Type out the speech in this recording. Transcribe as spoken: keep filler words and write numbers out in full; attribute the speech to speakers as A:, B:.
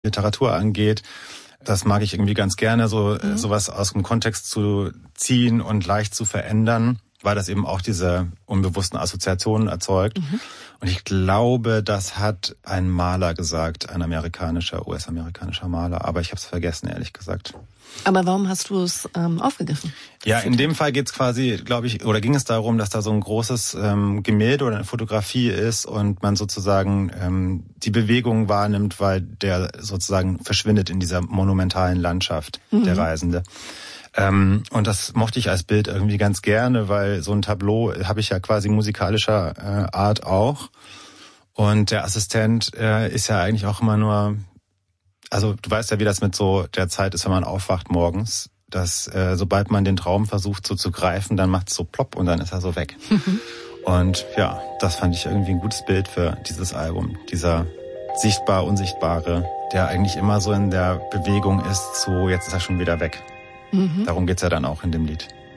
A: Literatur angeht. Das mag ich irgendwie ganz gerne, so
B: mhm.
A: sowas aus dem Kontext zu ziehen und leicht zu verändern, weil das eben auch diese unbewussten Assoziationen erzeugt. Mhm. Und ich glaube, das hat ein Maler gesagt, ein amerikanischer, U S-amerikanischer Maler, aber ich habe es vergessen, ehrlich gesagt.
B: Aber warum hast du es ähm, aufgegriffen?
A: Ja, in dem Fall geht's quasi, glaube ich, oder ging es darum, dass da so ein großes ähm, Gemälde oder eine Fotografie ist und man sozusagen ähm, die Bewegung wahrnimmt, weil der sozusagen verschwindet in dieser monumentalen Landschaft, mhm. der Reisende. Ähm, und das mochte ich als Bild irgendwie ganz gerne, weil so ein Tableau habe ich ja quasi musikalischer äh, Art auch. Und der Assistent äh, ist ja eigentlich auch immer nur... Also du weißt ja, wie das mit so der Zeit ist, wenn man aufwacht morgens, dass äh, sobald man den Traum versucht so zu greifen, dann macht es so plopp und dann ist er so weg. Mhm. Und ja, das fand ich irgendwie ein gutes Bild für dieses Album. Dieser sichtbar Unsichtbare, der eigentlich immer so in der Bewegung ist, so jetzt ist er schon wieder weg. Mhm. Darum geht's ja dann auch in dem Lied.